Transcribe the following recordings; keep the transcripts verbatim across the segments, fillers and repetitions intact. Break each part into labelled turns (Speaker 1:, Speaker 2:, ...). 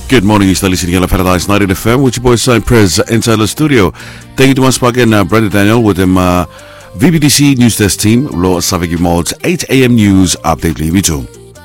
Speaker 1: Good morning, you're still listening to Paradise ninety F M with your boy Cypress inside the studio. Thank you to once again, uh, Brandon Daniel with him, uh, V B D C News Desk team, Lo Savagi Mods, eight a.m. news update Limi too.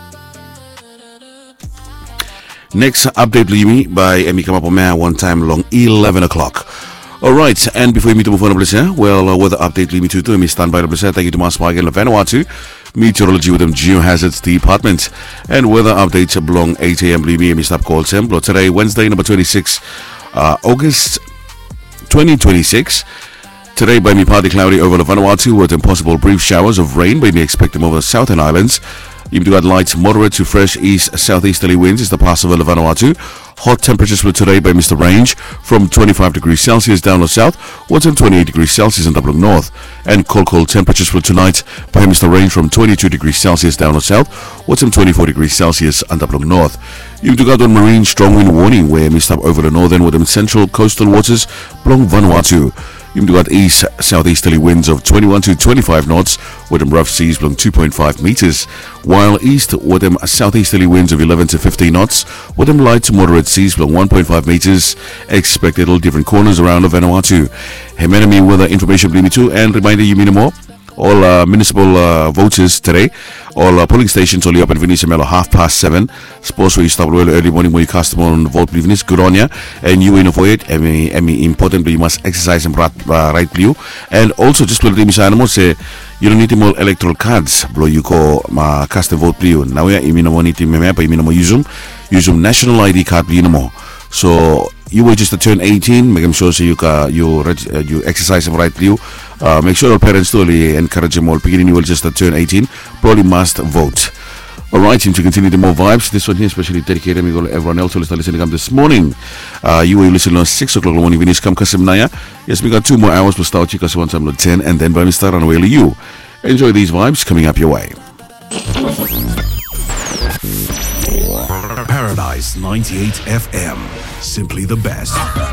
Speaker 1: Next update Limi by Emi Kamapomea, one time long, eleven o'clock. Alright, and before we meet the phone, well, uh, weather update Limi too, to me stand by the Thank you to once again, Vanuatu. Meteorology with them Geohazards Department and weather updates belong eight a.m. Limi and stop call Semblo today Wednesday number twenty-six uh, August twenty twenty-six. Today by me partly cloudy over the Vanuatu with impossible brief showers of rain by me expect them over the southern islands. You've got light moderate to fresh east southeasterly winds is the pass over the Vanuatu. Hot temperatures for today by Mister Range from twenty-five degrees Celsius down the south, what's in twenty-eight degrees Celsius in Dublin North. And cold cold temperatures for tonight by Mister Range from twenty-two degrees Celsius down the south, what's in twenty-four degrees Celsius in Dublin North. You've got one marine strong wind warning where we stop over the northern with them central coastal waters belong Vanuatu. You've got east southeasterly winds of twenty-one to twenty-five knots with them rough seas blowing two point five meters, while east with them southeasterly winds of eleven to fifteen knots with them light to moderate seas blowing one point five meters. Expected all different corners around the Vanuatu. Hemenami weather information Blimi too, and reminder you mean more. All uh, municipal uh, voters today, all uh, polling stations only open Venice Melo half past seven. Sports where you start early, early morning when you cast them on vote Venice. Good on ya. And you in avoid I mean, I mean importantly you must exercise and right, uh, right blue. And also just to let me say you don't need more electoral cards. Bro you call uh, cast and vote blue. Now yeah, you mean no need to remember you mean no use them. Use them national I D card blue no more. So you will just turn eighteen, make them sure so you uh, you uh, you exercise them right blue. Uh, make sure your parents totally encourage them all. Beginning you will just uh, turn eighteen, probably must vote. Alright, to continue the more vibes. This one here especially dedicated to everyone else who is listening come this morning. Uh, you will listen on six o'clock morning finish come Kasim Naya. Yes, we got two more hours to start because one time ten and then by Mister and Whaley you. Enjoy these vibes coming up your way.
Speaker 2: Paradise ninety-eight F M. Simply the best.